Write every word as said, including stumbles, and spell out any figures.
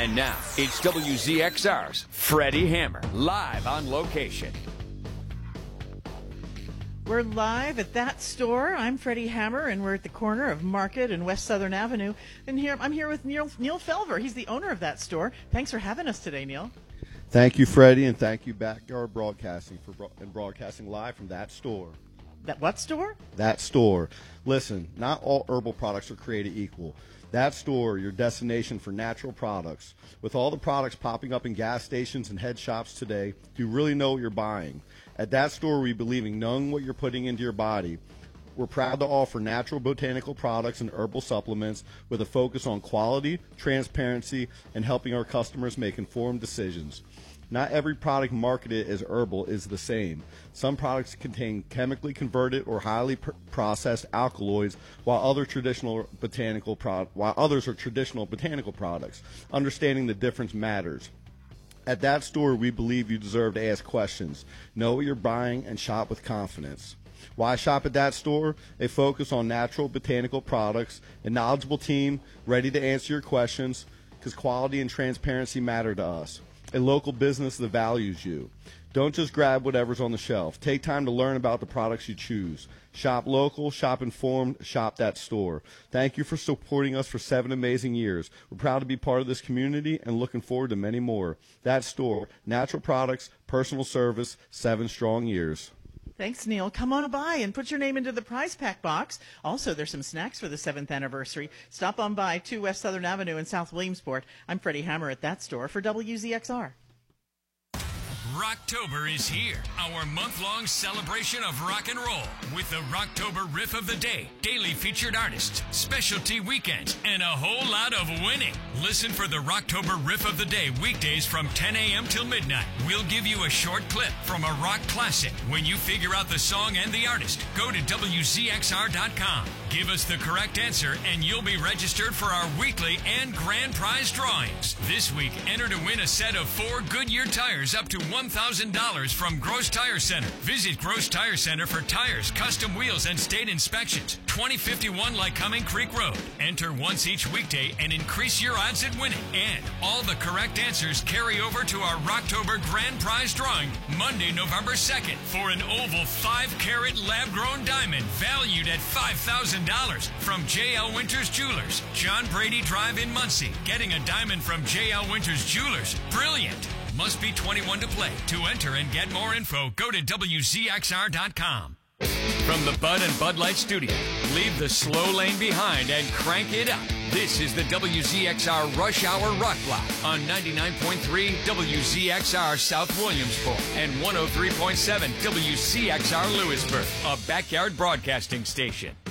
And now, it's W Z X R's Freddie Hammer, live on location. We're live at that store. I'm Freddie Hammer, and we're at the corner of Market and West Southern Avenue. And here I'm here with Neil, Neil Felver. He's the owner of that store. Thanks for having us today, Neil. Thank you, Freddie, and thank you, Backyard Broadcasting, for bro- and broadcasting live from that store. That what store? That store. Listen, not all herbal products are created equal. That store, your destination for natural products. With all the products popping up in gas stations and head shops today, do you really know what you're buying? At that store, we believe in knowing what you're putting into your body. We're proud to offer natural botanical products and herbal supplements with a focus on quality, transparency, and helping our customers make informed decisions. Not every product marketed as herbal is the same. Some products contain chemically converted or highly pr- processed alkaloids, while other traditional botanical pro- while others are traditional botanical products. Understanding the difference matters. At that store, we believe you deserve to ask questions, know what you're buying, and shop with confidence. Why shop at that store? A focus on natural botanical products, a knowledgeable team ready to answer your questions, because quality and transparency matter to us. A local business that values you. Don't just grab whatever's on the shelf. Take time to learn about the products you choose. Shop local, shop informed, shop that store. Thank you for supporting us for seven amazing years. We're proud to be part of this community and looking forward to many more. That store, natural products, personal service, seven strong years. Thanks, Neil. Come on by and put your name into the prize pack box. Also, there's some snacks for the seventh anniversary. Stop on by to West Southern Avenue in South Williamsport. I'm Freddie Hammer at that store for W Z X R. Rocktober is here, our month-long celebration of rock and roll with the Rocktober Riff of the Day, daily featured artists, specialty weekends, and a whole lot of winning. Listen for the Rocktober Riff of the Day weekdays from ten a.m. till midnight. We'll give you a short clip from a rock classic. When you figure out the song and the artist, go to W Z X R dot com. Give us the correct answer and you'll be registered for our weekly and grand prize drawings. This week, enter to win a set of four Goodyear tires up to one thousand dollars from Gross Tire Center. Visit Gross Tire Center for tires, custom wheels, and state inspections. twenty fifty-one Lycoming Creek Road. Enter once each weekday and increase your odds at winning. And all the correct answers carry over to our Rocktober Grand Prize drawing Monday, November second for an oval five carat lab-grown diamond valued at five thousand dollars from J L Winters Jewelers. John Brady Drive in Muncie. Getting a diamond from J L Winters Jewelers. Brilliant. Must be twenty-one to play. To enter and get more info, go to W Z X R dot com. From the Bud and Bud Light studio, leave the slow lane behind and crank it up. This is the W Z X R Rush Hour Rock Block on ninety-nine point three W Z X R South Williamsport and one oh three point seven W C X R Lewisburg, a backyard broadcasting station.